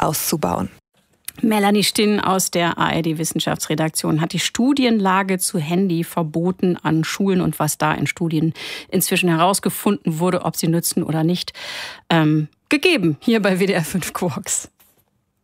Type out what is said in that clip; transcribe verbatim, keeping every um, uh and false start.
auszubauen. Melanie Stinn aus der A R D-Wissenschaftsredaktion hat die Studienlage zu Handyverboten an Schulen und was da in Studien inzwischen herausgefunden wurde, ob sie nützen oder nicht, ähm, gegeben, hier bei W D R fünf Quarks.